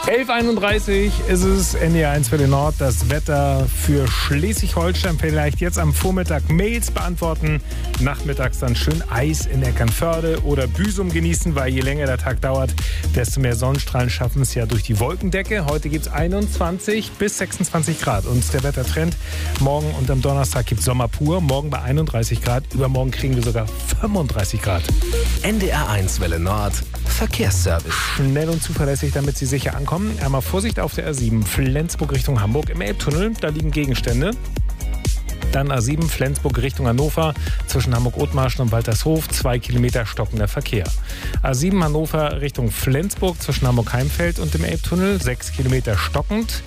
11:31 ist es, NDR1 für den Nord. Das Wetter für Schleswig-Holstein. Vielleicht jetzt am Vormittag Mails beantworten. Nachmittags dann schön Eis in Eckernförde oder Büsum genießen, weil je länger der Tag dauert, desto mehr Sonnenstrahlen schaffen es ja durch die Wolkendecke. Heute gibt es 21 bis 26 Grad. Und der Wettertrend, morgen und am Donnerstag gibt es Sommer pur. Morgen bei 31 Grad. Übermorgen kriegen wir sogar 35 Grad. NDR1 Welle Nord. Verkehrsservice. Schnell und zuverlässig, damit Sie sicher ankommen. Einmal Vorsicht auf der A7 Flensburg Richtung Hamburg im Elbtunnel. Da liegen Gegenstände. Dann A7 Flensburg Richtung Hannover zwischen Hamburg-Othmarschen und Waltershof 2 Kilometer stockender Verkehr. A7 Hannover Richtung Flensburg zwischen Hamburg-Heimfeld und dem Elbtunnel 6 Kilometer stockend.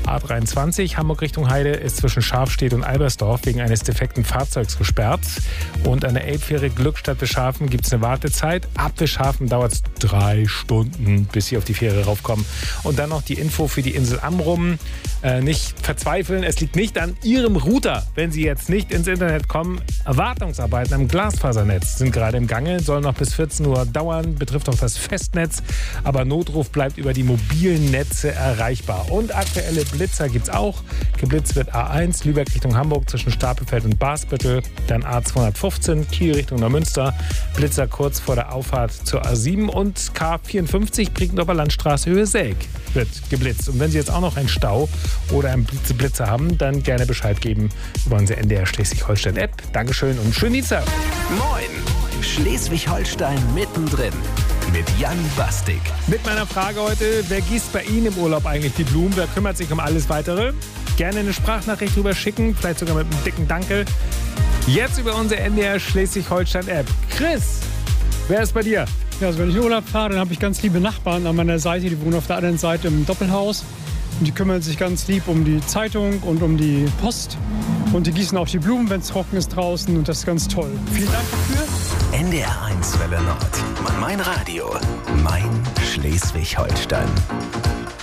A23 Hamburg Richtung Heide ist zwischen Schafstedt und Albersdorf wegen eines defekten Fahrzeugs gesperrt. Und an der Elbfähre Glückstadt-Wischhafen gibt es eine Wartezeit. Ab Wischhafen dauert es 3 Stunden, bis Sie auf die Fähre raufkommen. Und dann noch die Info für die Insel Amrum. Nicht verzweifeln, es liegt nicht an Ihrem Router, wenn Sie jetzt nicht ins Internet kommen. Wartungsarbeiten am Glasfasernetz sind gerade im Gange, sollen noch bis 14 Uhr dauern, betrifft auch das Festnetz. Aber Notruf bleibt über die mobilen Netze erreichbar. Und aktuelle Blitzer gibt es auch. Geblitzt wird A1 Lübeck Richtung Hamburg zwischen Stapelfeld und Basbüttel. Dann A215 Kiel Richtung Neumünster. Blitzer kurz vor der Auffahrt zur A7 und K54 Brikendorfer Landstraße Höhe Selk wird geblitzt. Und wenn Sie jetzt auch noch einen Stau oder einen Blitzer haben, dann gerne Bescheid geben über unsere NDR Schleswig-Holstein-App. Dankeschön und schönen Dienstag. Moin! Schleswig-Holstein mittendrin. Mit Jan Bastik. Mit meiner Frage heute, wer gießt bei Ihnen im Urlaub eigentlich die Blumen? Wer kümmert sich um alles Weitere? Gerne eine Sprachnachricht drüber schicken, vielleicht sogar mit einem dicken Danke. Jetzt über unsere NDR Schleswig-Holstein-App. Chris, wer ist bei dir? Ja, also wenn ich in Urlaub fahre, dann habe ich ganz liebe Nachbarn an meiner Seite. Die wohnen auf der anderen Seite im Doppelhaus. Und die kümmern sich ganz lieb um die Zeitung und um die Post. Und die gießen auch die Blumen, wenn es trocken ist draußen. Und das ist ganz toll. Vielen Dank dafür. NDR1 Welle Nord. Mein Radio. Mein Schleswig-Holstein.